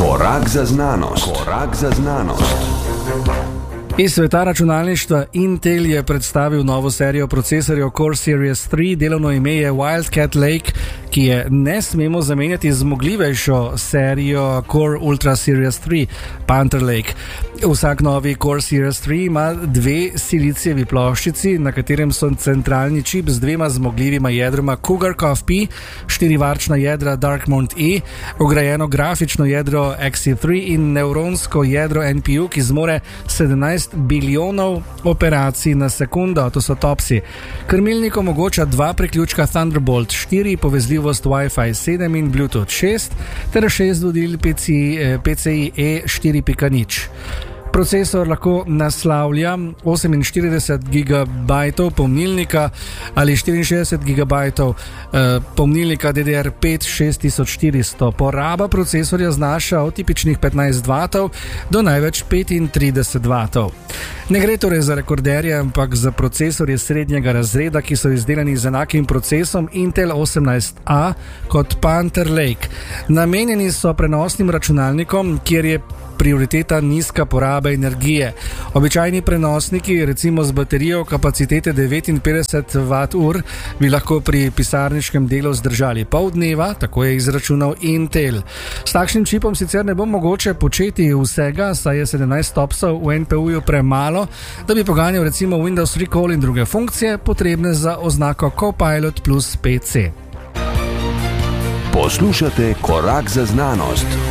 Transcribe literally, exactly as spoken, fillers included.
Korak za znanost. Korak za znanost. Iz sveta računalništva Intel je predstavil novo serijo procesorjev Core Series tri, delovno ime je Wildcat Lake, ki je ne smemo zamenjati z zmogljivejšo serijo Core Ultra Series tri, Panther Lake. Vsak novi Core Series tri ima dve silicijevi ploščici, na katerem so centralni čip z dvema zmogljivima jedroma Cougar Coff P, štirivarčna jedra Darkmount E, vgrajeno grafično jedro X C tri in nevronsko jedro N P U, ki zmore sedemnajst bilijonov operacij na sekundo, to so topsi. Krmilnik omogoča dva priključka Thunderbolt štiri, povezljivost Wi-Fi sedem in Bluetooth šest ter šest vodil P C I E štiri pika nič. Procesor lahko naslavlja oseminštirideset gigabajtov pomnilnika ali štiriinšestdeset gigabajtov eh, pomnilnika D D R pet šest tisoč štiristo. Poraba procesorja znaša od tipičnih petnajst vatov do največ petintrideset vatov. Ne gre torej za rekorderje, ampak za procesorje srednjega razreda, ki so izdelani z enakim procesom Intel osemnajst A kot Panther Lake. Namenjeni so prenosnim računalnikom, kjer je prioriteta nizka poraba energije. Običajni prenosniki, recimo z baterijo kapacitete devetinpetdeset vatov, bi lahko pri pisarniškem delu zdržali pol dneva, tako je izračunal Intel. S takšnim čipom sicer ne bo mogoče početi vsega, saj je sedemnajst topsov v N P U-ju premalo, da bi poganjal recimo Windows Recall in druge funkcije, potrebne za oznako Copilot plus P C. Poslušate Korak za znanost.